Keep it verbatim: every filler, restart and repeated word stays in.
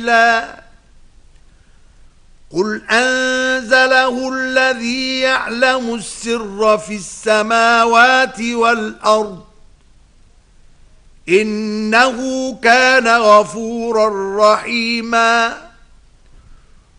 الله قل أنزله الذي يعلم السر في السماوات والأرض إنه كان غفورا رحيما